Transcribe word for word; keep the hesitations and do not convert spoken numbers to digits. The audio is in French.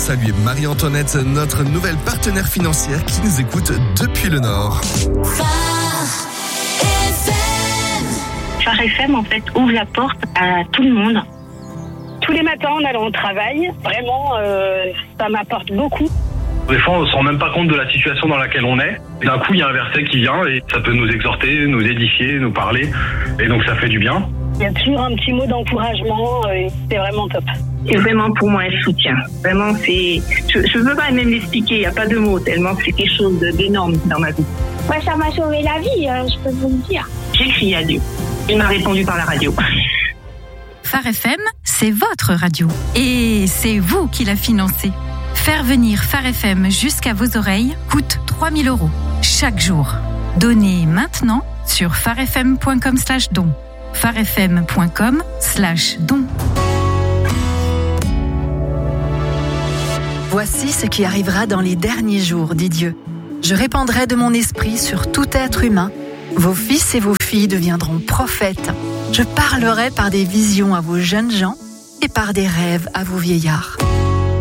saluer Marie-Antoinette, notre nouvelle partenaire financière qui nous écoute depuis le Nord. Phare F M, en fait, ouvre la porte à tout le monde. Tous les matins, en allant au travail, vraiment, euh, ça m'apporte beaucoup. Des fois, on ne se rend même pas compte de la situation dans laquelle on est. D'un coup, il y a un verset qui vient et ça peut nous exhorter, nous édifier, nous parler. Et donc, ça fait du bien. Il y a toujours un petit mot d'encouragement et c'est vraiment top. C'est vraiment pour moi un soutien. Vraiment, c'est. Je ne peux pas même l'expliquer, il n'y a pas de mots, tellement c'est quelque chose d'énorme dans ma vie. Ouais, ça m'a sauvé la vie, je peux vous le dire. J'ai crié à Dieu. Il m'a répondu par la radio. Phare F M, c'est votre radio. Et c'est vous qui la financez. Faire venir Phare F M jusqu'à vos oreilles coûte trois mille euros chaque jour. Donnez maintenant sur pharefm.com slash don. pharefm.com slash don. Voici ce qui arrivera dans les derniers jours, dit Dieu. Je répandrai de mon esprit sur tout être humain. Vos fils et vos filles deviendront prophètes. Je parlerai par des visions à vos jeunes gens et par des rêves à vos vieillards.